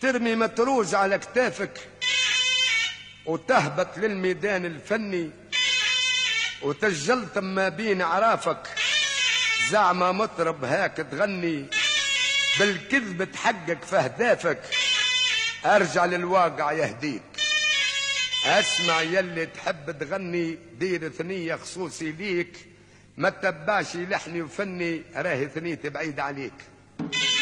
ترمي متروج على كتافك وتهبط للميدان الفني وتسجلت ما بين عرافك زعما مطرب هاك تغني بالكذب تحقق في اهدافك. ارجع للواقع يهديك، اسمع يلي تحب تغني، دير ثنية خصوصي ليك، ما تتبعش لحني وفني راهي ثنيتي بعيد عليك.